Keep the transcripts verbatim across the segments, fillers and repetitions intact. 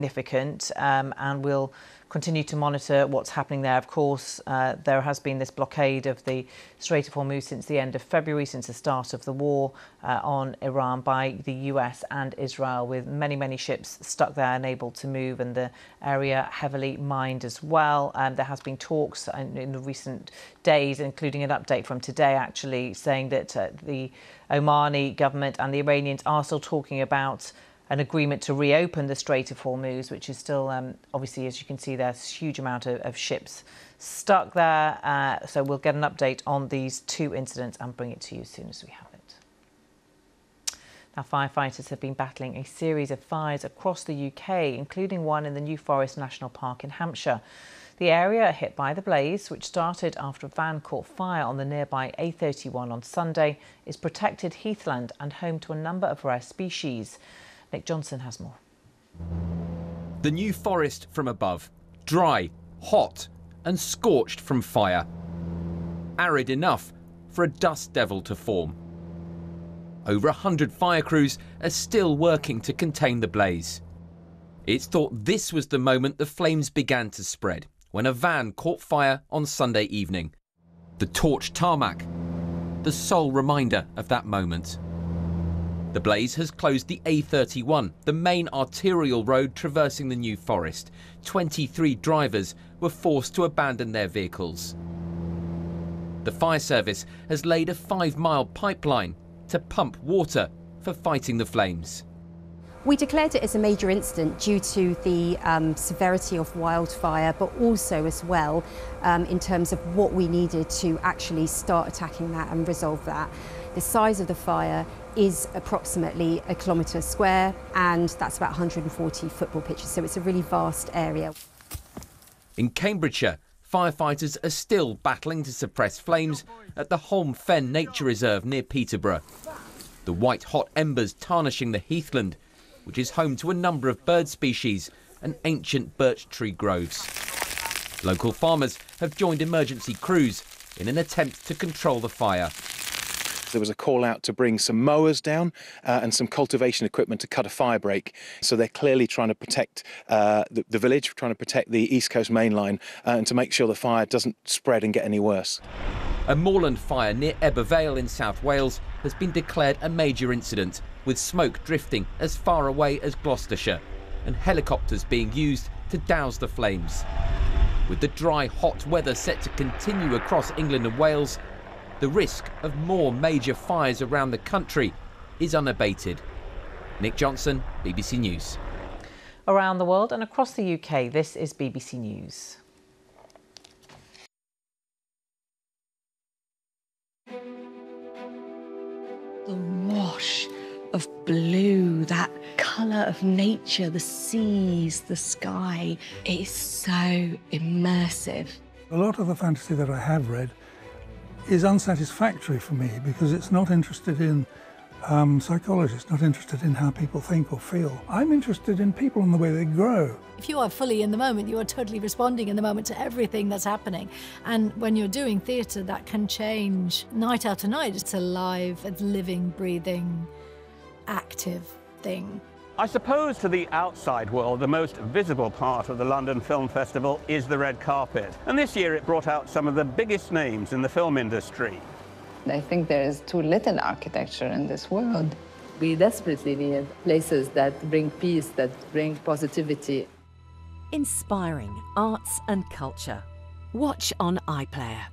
significant, um, and we'll continue to monitor what's happening there. Of course, uh, there has been this blockade of the Strait of Hormuz since the end of February, since the start of the war uh, on Iran by the U S and Israel, with many, many ships stuck there, unable to move, and the area heavily mined as well. Um, there has been talks in, in the recent days, including an update from today, actually, saying that uh, the Omani government and the Iranians are still talking about an agreement to reopen the Strait of Hormuz, which is still, um, obviously, as you can see, there's a huge amount of, of ships stuck there. Uh, so we'll get an update on these two incidents and bring it to you as soon as we have it. Now, firefighters have been battling a series of fires across the U K, including one in the New Forest National Park in Hampshire. The area hit by the blaze, which started after a van caught fire on the nearby A thirty-one on Sunday, is protected heathland and home to a number of rare species. Nick Johnson has more. The New Forest from above, dry, hot and scorched from fire. Arid enough for a dust devil to form. Over a hundred fire crews are still working to contain the blaze. It's thought this was the moment the flames began to spread, when a van caught fire on Sunday evening. The torched tarmac, the sole reminder of that moment. The blaze has closed the A thirty-one, the main arterial road traversing the New Forest. twenty-three drivers were forced to abandon their vehicles. The fire service has laid a five-mile pipeline to pump water for fighting the flames. We declared it as a major incident due to the um, severity of wildfire, but also as well um, in terms of what we needed to actually start attacking that and resolve that. The size of the fire is approximately a kilometre square, and that's about one hundred forty football pitches, so it's a really vast area. In Cambridgeshire, firefighters are still battling to suppress flames at the Holme Fen Nature Reserve near Peterborough. The white-hot embers tarnishing the heathland, which is home to a number of bird species and ancient birch tree groves. Local farmers have joined emergency crews in an attempt to control the fire. There was a call out to bring some mowers down uh, and some cultivation equipment to cut a fire break. So they're clearly trying to protect uh, the, the village, trying to protect the East Coast main line uh, and to make sure the fire doesn't spread and get any worse. A moorland fire near Ebbw Vale in South Wales has been declared a major incident, with smoke drifting as far away as Gloucestershire and helicopters being used to douse the flames. With the dry, hot weather set to continue across England and Wales, the risk of more major fires around the country is unabated. Nick Johnson, B B C News. Around the world and across the U K, this is B B C News. The wash of blue, that colour of nature, the seas, the sky, it is so immersive. A lot of the fantasy that I have read is unsatisfactory for me because it's not interested in um, psychology, it's not interested in how people think or feel. I'm interested in people and the way they grow. If you are fully in the moment, you are totally responding in the moment to everything that's happening. And when you're doing theatre, that can change night after night. It's a live, a living, breathing, active thing. I suppose to the outside world, the most visible part of the London Film Festival is the red carpet. And this year it brought out some of the biggest names in the film industry. I think there is too little architecture in this world. We desperately need places that bring peace, that bring positivity. Inspiring arts and culture. Watch on iPlayer.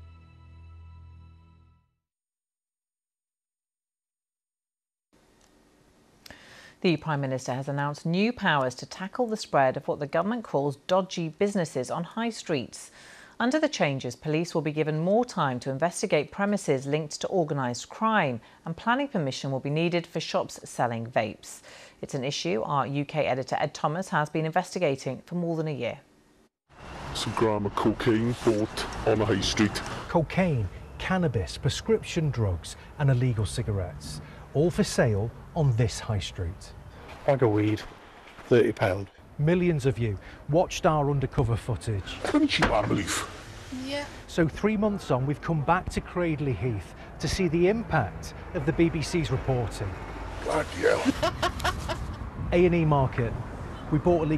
The Prime Minister has announced new powers to tackle the spread of what the government calls dodgy businesses on high streets. Under the changes, police will be given more time to investigate premises linked to organised crime, and planning permission will be needed for shops selling vapes. It's an issue our U K editor Ed Thomas has been investigating for more than a year. Some gram of cocaine bought on a high street. Cocaine, cannabis, prescription drugs and illegal cigarettes, all for sale on this high street. Bag of weed, thirty pounds. Millions of you watched our undercover footage. Couldn't you believe? Yeah. So three months on, we've come back to Cradley Heath to see the impact of the B B C's reporting. Bloody hell. A and E Market. We bought illegal